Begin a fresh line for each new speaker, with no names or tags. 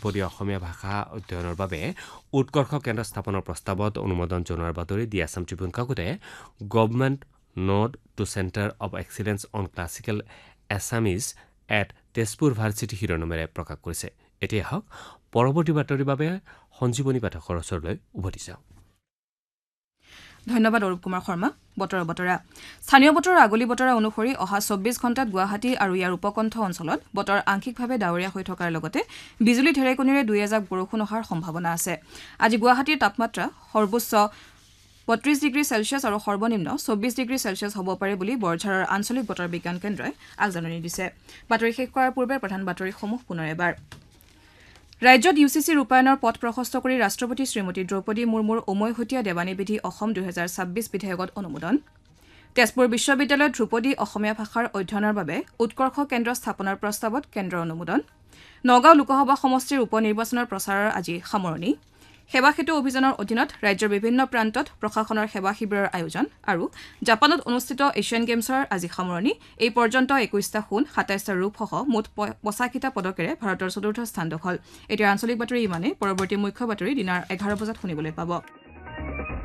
ধ্ৰুপদী অসমীয়া ভাষা অধ্যয়নৰ বাবে উৎকৰ্ষ কেন্দ্ৰ স্থাপনৰ প্ৰস্তাৱত অনুমোদন জনোৱাৰ বাতৰি দি Assam Tribune কাকতে government node two centre of excellence on classical Assamese at Tezpur varsity শিৰোনামেৰে প্ৰকাশ কৰিছে। এতিয়া হওক পৰৱৰ্তী বাতৰিৰ বাবে সঞ্জীৱনী পাঠকৰ ওচৰলৈ উভতি যাওঁ।
ধন্যবাদ অৰূপ কুমাৰ শৰ্মা। বতৰৰ বতৰা স্থানীয় বতৰৰ আগলি বতৰা অনুসৰি অহা 24 ঘণ্টাত গুৱাহাটী আৰু ইয়াৰ উপকণ্ঠ অঞ্চলত বতৰ আংশিকভাৱে ডাৱৰীয়া হৈ থকাৰ লগতে বিজুলী ঢেৰেকনিৰে 2-এজাক বৰষুণ অহাৰ সম্ভাৱনা আছে। আজি গুৱাহাটীৰ তাপমাত্ৰা সৰ্বোচ্চ 32 ডিগ্ৰী চেলছিয়াছ আৰু সৰ্বনিম্ন 24 ডিগ্ৰী চেলছিয়াছ হ'ব পাৰে বুলি বৰঝাৰৰ আঞ্চলিক বতৰ বিজ্ঞান কেন্দ্ৰই আগজাননী দিছে। বাতৰি শেষ কৰাৰ পূৰ্বে প্ৰধান বাতৰিসমূহ পুনৰ এবাৰ। ৰাজ্যত UCC ৰূপায়ণৰ পথ প্ৰশস্ত কৰি ৰাষ্ট্ৰপতি শ্ৰীমতী দ্ৰৌপদী মুৰ্মুৰ উমৈহতীয়া দেৱানী বিধি অসম 2026 বিধেয়কত অনুমোদন। তেজপুৰ বিশ্ববিদ্যালয়ত ধ্ৰুপদী অসমীয়া ভাষাৰ অধ্যয়নৰ বাবে উৎকৰ্ষ কেন্দ্ৰ স্থাপনৰ প্ৰস্তাৱত কেন্দ্ৰৰ অনুমোদন। নগাঁও লোকসভা সমষ্টিৰ উপ নিৰ্বাচনৰ প্ৰচাৰৰ আজি সামৰণি। সেৱা সেতু অভিযানৰ অধীনত ৰাজ্যৰ বিভিন্ন প্ৰান্তত প্ৰশাসনৰ সেৱা শিবিৰৰ আয়োজন আৰু জাপানত অনুষ্ঠিত এছিয়ান গেমছৰ আজি সামৰণি। এই পৰ্যন্ত 21টা সোণ 27টা ৰূপসহ মুঠ 85টা পদকেৰে ভাৰতৰ চতুৰ্থ স্থান দখল। এতিয়া আঞ্চলিক বাতৰি ইমানে। পৰৱৰ্তী মুখ্য বাতৰি দিনৰ 11 বজাত শুনিবলৈ পাব।